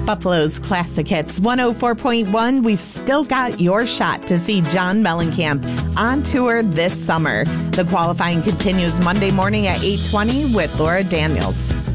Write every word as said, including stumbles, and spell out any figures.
Buffalo's Classic Hits one oh four point one. We've still got your shot to see John Mellencamp on tour this summer. The qualifying continues Monday morning at eight twenty with Laura Daniels.